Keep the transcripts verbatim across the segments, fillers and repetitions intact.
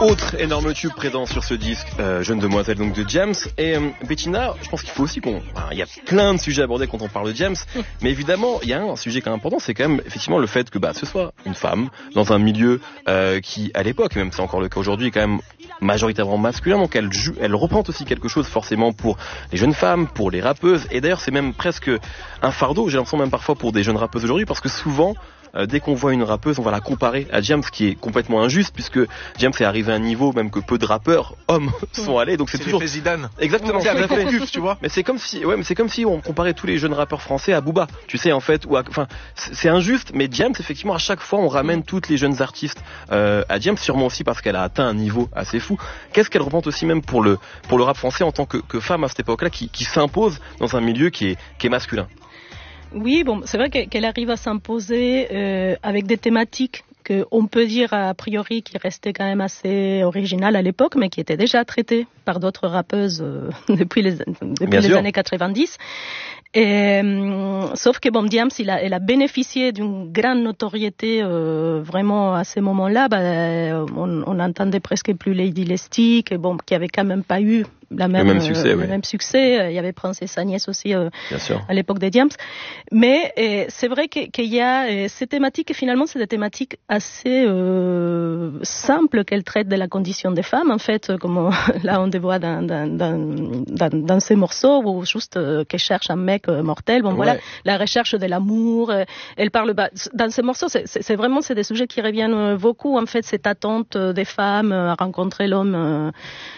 Autre énorme tube présent sur ce disque, euh, Jeune Demoiselle donc de James. Et euh, Bettina, je pense qu'il faut aussi qu'on... Enfin, il y a plein de sujets abordés quand on parle de James, mais évidemment, il y a un sujet quand même important, c'est quand même effectivement le fait que bah, ce soit une femme dans un milieu euh, qui, à l'époque, même c'est encore le cas aujourd'hui, est quand même majoritairement masculin, donc elle, joue, elle représente aussi quelque chose forcément pour les jeunes femmes, pour les rappeuses, et d'ailleurs c'est même presque un fardeau, j'ai l'impression même parfois pour des jeunes rappeuses aujourd'hui, parce que souvent, Euh, dès qu'on voit une rappeuse, on va la comparer à James, ce qui est complètement injuste, puisque James est arrivé à un niveau même que peu de rappeurs hommes sont allés. Donc c'est, c'est toujours l'effet Zidane. Exactement. C'est Tout à fait. Cuf, tu vois. Mais c'est comme si, ouais, mais c'est comme si on comparait tous les jeunes rappeurs français à Booba. Tu sais en fait, ou à, enfin, c'est, c'est injuste. Mais James, effectivement, à chaque fois, on ramène toutes les jeunes artistes euh, à James, sûrement aussi parce qu'elle a atteint un niveau assez fou. Qu'est-ce qu'elle représente aussi même pour le pour le rap français en tant que, que femme à cette époque-là, qui, qui s'impose dans un milieu qui est qui est masculin. Oui, bon, c'est vrai qu'elle arrive à s'imposer euh, avec des thématiques qu'on peut dire a priori qui restaient quand même assez originales à l'époque, mais qui étaient déjà traitées par d'autres rappeuses euh, depuis les, depuis les années quatre-vingt-dix. Et, euh, sauf que bon, Diams, il a, elle a bénéficié d'une grande notoriété euh, vraiment à ces moments-là. Bah, on, on entendait presque plus Lady Lestic, bon, qui avait quand même pas eu la même, le même succès. euh, oui. le même succès. Il y avait Princesse Agnès aussi euh, Bien sûr. à l'époque des Diams. Mais euh, c'est vrai que, qu'il y a euh, ces thématiques, et finalement, c'est des thématiques assez euh, simples qu'elle traite de la condition des femmes, en fait, comme on, là on les voit dans, dans, dans, dans, dans ces morceaux, où juste euh, qu'elle cherche un mec euh, mortel. Bon, ouais. Voilà, la recherche de l'amour. Euh, elle parle, bah, dans ces morceaux, c'est, c'est, c'est vraiment c'est des sujets qui reviennent beaucoup, en fait, cette attente des femmes à rencontrer l'homme euh,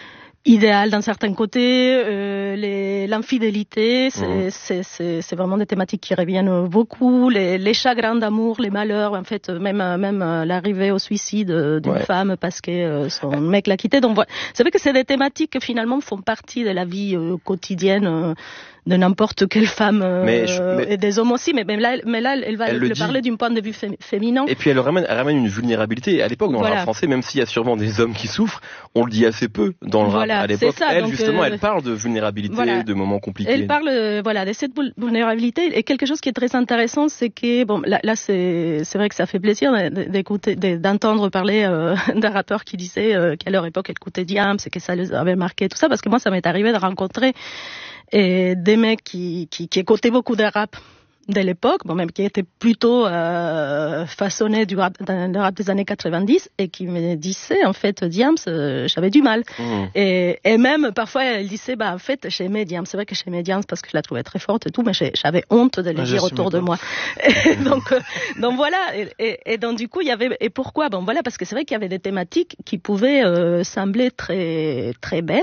idéal d'un certain côté, euh, les, l'infidélité, c'est, mmh. c'est, c'est, c'est vraiment des thématiques qui reviennent beaucoup, les, les chagrins d'amour, les malheurs, en fait, même, même l'arrivée au suicide d'une ouais. femme parce que euh, son mec l'a quitté. Donc, voilà. C'est vrai que c'est des thématiques qui finalement font partie de la vie euh, quotidienne euh, de n'importe quelle femme euh, mais je, mais, et des hommes aussi, mais, mais là, mais là, elle va elle le, le parler d'un point de vue fé- féminin. Et puis elle ramène, elle ramène une vulnérabilité. À l'époque, dans voilà. le rap français, même s'il y a sûrement des hommes qui souffrent, on le dit assez peu dans le voilà, rap. À l'époque, ça, elle donc, justement, euh, elle parle de vulnérabilité, voilà. de moments compliqués. Elle parle, euh, voilà, de cette vulnérabilité. Et quelque chose qui est très intéressant, c'est que bon, là, là, c'est, c'est vrai que ça fait plaisir d'écouter, d'entendre parler euh, d'un rappeur qui disait euh, qu'à leur époque, elle écoutait Diams, et que ça les avait marqué, tout ça, parce que moi, ça m'est arrivé de rencontrer et des mecs qui, qui, qui écoutaient beaucoup de rap de l'époque, bon, même qui étaient plutôt euh, façonnés du rap, du rap des années quatre-vingt-dix et qui me disaient, en fait, Diams, euh, j'avais du mal. Mmh. Et, et même, parfois, elle disait, bah, en fait, j'aimais Diams. C'est vrai que j'aimais Diams parce que je la trouvais très forte et tout, mais j'avais honte de le ah, dire autour de moi. Et donc, euh, donc voilà. Et, et, et donc, du coup, il y avait, et pourquoi? Bon, voilà, parce que c'est vrai qu'il y avait des thématiques qui pouvaient euh, sembler très, très bêtes.